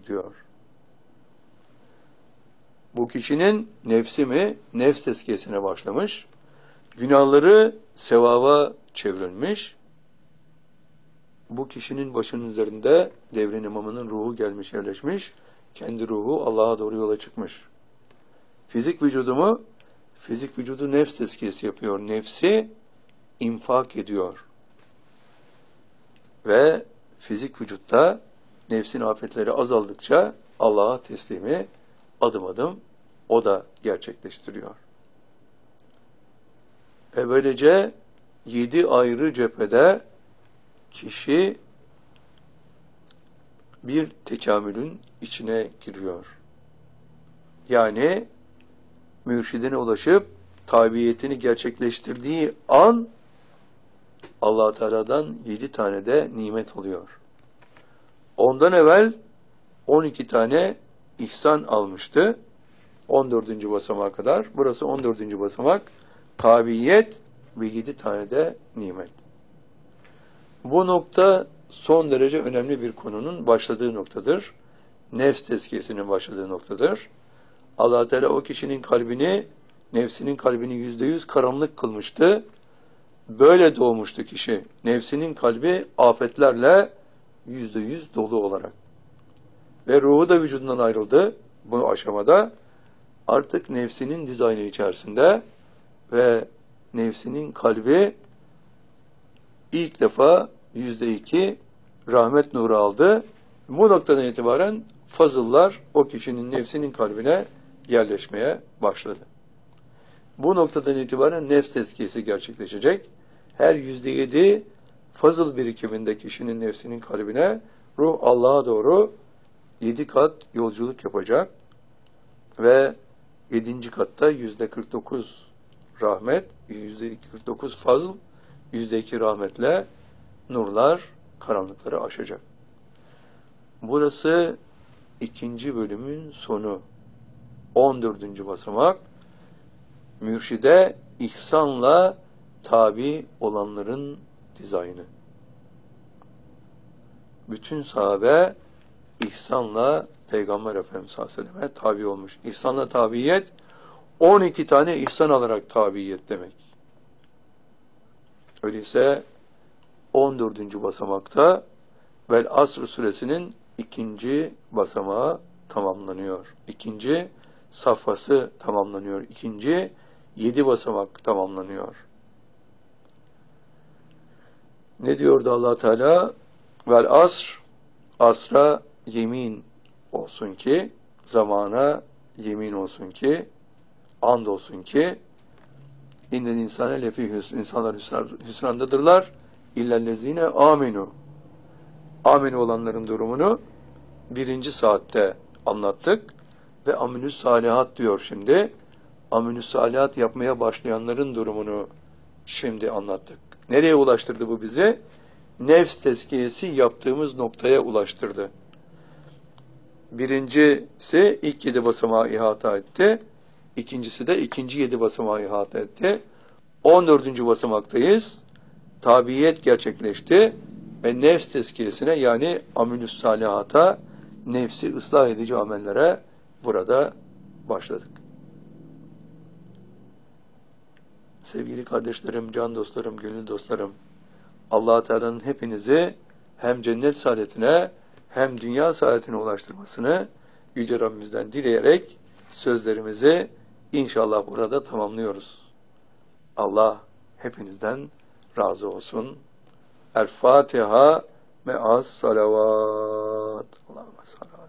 yapıyor diyor. Bu kişinin nefsi mi? Nefs tezkiyesine başlamış. Günahları sevaba çevrilmiş. Bu kişinin başının üzerinde devrin imamının ruhu gelmiş, yerleşmiş. Kendi ruhu Allah'a doğru yola çıkmış. Fizik vücudu mu? Fizik vücudu nefs tezkiyesi yapıyor. Nefsi infak ediyor. Ve fizik vücutta nefsin afetleri azaldıkça Allah'a teslimi adım adım o da gerçekleştiriyor. Ve böylece 7 ayrı cephede kişi bir tekamülün içine giriyor. Yani mürşidine ulaşıp tabiyetini gerçekleştirdiği an Allah Teala'dan 7 tane de nimet oluyor. Ondan evvel 12 tane ihsan almıştı. 14. basamağa kadar. Burası 14. basamak. Tabiyet ve 7 tane de nimet. Bu nokta son derece önemli bir konunun başladığı noktadır. Nefs tezkiyesinin başladığı noktadır. Allah Teala o kişinin kalbini, nefsinin kalbini %100 karanlık kılmıştı. Böyle doğmuştu kişi. Nefsinin kalbi afetlerle %100 dolu olarak. Ve ruhu da vücudundan ayrıldı bu aşamada. Artık nefsinin dizaynı içerisinde ve nefsinin kalbi ilk defa %2 rahmet nuru aldı. Bu noktadan itibaren fazıllar o kişinin nefsinin kalbine yerleşmeye başladı. Bu noktadan itibaren nefs tezkiyesi gerçekleşecek. Her %7 fazıl birikiminde kişinin nefsinin kalbine ruh Allah'a doğru 7 kat yolculuk yapacak ve 7. katta %49 rahmet, %49 fazıl, %2 rahmetle nurlar karanlıkları aşacak. Burası 2. bölümün sonu. 14. basamak. Mürşide ihsanla tabi olanların dizaynı. Bütün sahabe ihsanla Peygamber Efendimiz sallallahu aleyhi ve selleme tabi olmuş. İhsanla tabiyet 12 tane ihsan alarak tabiyet demek. Öyleyse 14. basamakta Vel Asr suresinin 2. basamağı tamamlanıyor. 2. safhası tamamlanıyor. 2. 7 basamak tamamlanıyor. Ne diyordu Allah Teala? Vel asr, asra yemin olsun ki, zamana yemin olsun ki, and olsun ki, İnnel insane lefî hüsn, insanlar hüsrandadırlar, illellezine amenu. Amenu olanların durumunu 1. saatte anlattık ve aminüs salihat diyor şimdi. Aminüs salihat yapmaya başlayanların durumunu şimdi anlattık. Nereye ulaştırdı bu bizi? Nefs tezkiyesi yaptığımız noktaya ulaştırdı. Birincisi ilk 7 basamağı ihata etti. İkincisi de ikinci 7 basamağı ihata etti. 14. basamaktayız. Tabiyet gerçekleşti ve nefs tezkiyesine yani aminüs salihata, nefsi ıslah edici amellere burada başladık. Sevgili kardeşlerim, can dostlarım, gönül dostlarım, Allah Teala'nın hepinizi hem cennet saadetine hem dünya saadetine ulaştırmasını Yüce Rabbimizden dileyerek sözlerimizi inşallah burada tamamlıyoruz. Allah hepinizden razı olsun. El Fatiha me'as salavat. Allahümme sallallahu